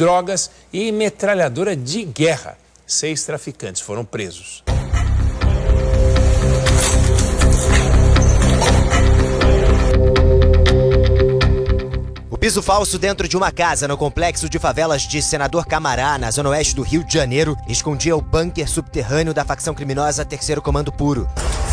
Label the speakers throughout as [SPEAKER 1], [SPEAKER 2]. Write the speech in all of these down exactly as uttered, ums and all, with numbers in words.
[SPEAKER 1] drogas e metralhadora de guerra. Seis traficantes foram presos.
[SPEAKER 2] O piso falso dentro de uma casa no complexo de favelas de Senador Camará, na zona oeste do Rio de Janeiro, escondia o bunker subterrâneo da facção criminosa Terceiro Comando Puro.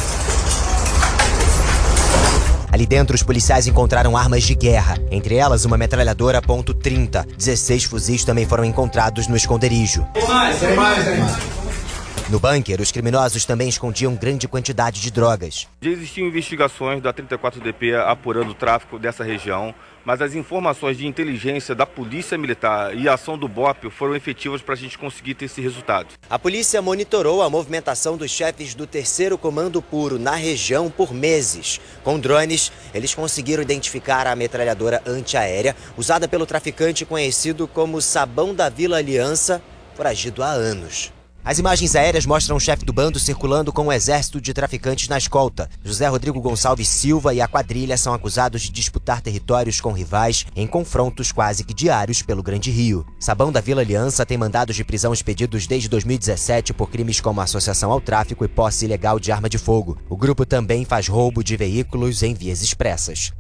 [SPEAKER 2] Ali dentro, os policiais encontraram armas de guerra, entre elas uma metralhadora ponto trinta. dezesseis fuzis também foram encontrados no esconderijo.
[SPEAKER 3] Tem mais, tem mais, tem mais.
[SPEAKER 2] No bunker, os criminosos também escondiam grande quantidade de drogas.
[SPEAKER 4] Já existiam investigações da trinta e quatro D P apurando o tráfico dessa região, mas as informações de inteligência da Polícia Militar e a ação do B O P foram efetivas para a gente conseguir ter esse resultado.
[SPEAKER 2] A polícia monitorou a movimentação dos chefes do Terceiro Comando Puro na região por meses. Com drones, eles conseguiram identificar a metralhadora antiaérea usada pelo traficante conhecido como Sabão da Vila Aliança, foragido há anos. As imagens aéreas mostram o chefe do bando circulando com um exército de traficantes na escolta. José Rodrigo Gonçalves Silva e a quadrilha são acusados de disputar territórios com rivais em confrontos quase que diários pelo Grande Rio. Sabão da Vila Aliança tem mandados de prisão expedidos desde dois mil e dezessete por crimes como associação ao tráfico e posse ilegal de arma de fogo. O grupo também faz roubo de veículos em vias expressas.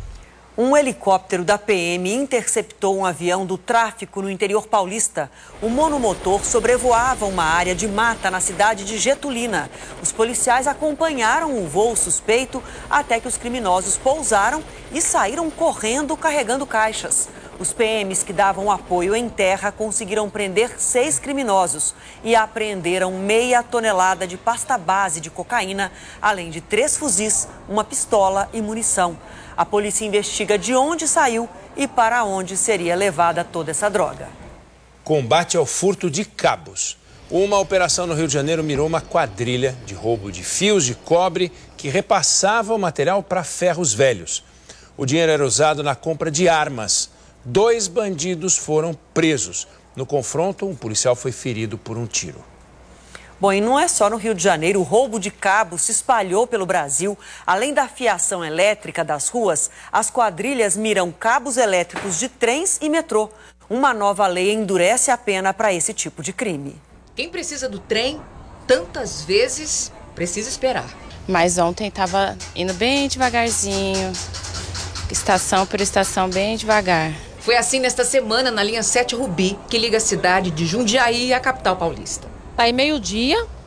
[SPEAKER 5] Um helicóptero da P M interceptou um avião do tráfico no interior paulista. O monomotor sobrevoava uma área de mata na cidade de Getulina. Os policiais acompanharam o voo suspeito até que os criminosos pousaram e saíram correndo carregando caixas. Os P Ms que davam apoio em terra conseguiram prender seis criminosos e apreenderam meia tonelada de pasta base de cocaína, além de três fuzis, uma pistola e munição. A polícia investiga de onde saiu e para onde seria levada toda essa droga.
[SPEAKER 1] Combate ao furto de cabos. Uma operação no Rio de Janeiro mirou uma quadrilha de roubo de fios de cobre que repassava o material para ferros velhos. O dinheiro era usado na compra de armas. Dois bandidos foram presos. No confronto, um policial foi ferido por um tiro.
[SPEAKER 5] Bom, e não é só no Rio de Janeiro, o roubo de cabos se espalhou pelo Brasil. Além da fiação elétrica das ruas, as quadrilhas miram cabos elétricos de trens e metrô. Uma nova lei endurece a pena para esse tipo de crime.
[SPEAKER 6] Quem precisa do trem, tantas vezes, precisa esperar.
[SPEAKER 7] Mas ontem estava indo bem devagarzinho, estação por estação, bem devagar.
[SPEAKER 6] Foi assim nesta semana na linha sete Rubi, que liga a cidade de Jundiaí à capital paulista.
[SPEAKER 8] Aí meio-dia,